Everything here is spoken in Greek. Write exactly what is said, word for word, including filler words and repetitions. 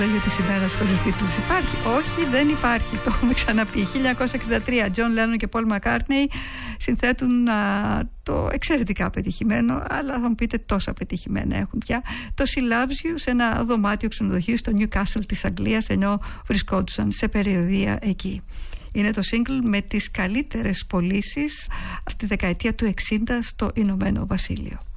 Για τη ημέρα στους Beatles υπάρχει? Όχι, δεν υπάρχει. Το έχουμε ξαναπεί. χίλια εννιακόσια εξήντα τρία, John Lennon και Paul McCartney συνθέτουν α, το εξαιρετικά πετυχημένο, αλλά θα μου πείτε τόσα πετυχημένα έχουν πια, το She Loves You, σε ένα δωμάτιο ξενοδοχείου στο Newcastle της Αγγλίας, ενώ βρισκόντουσαν σε περιοδεία εκεί. Είναι το single με τις καλύτερες πωλήσεις στη δεκαετία του εξήντα στο Ηνωμένο Βασίλειο.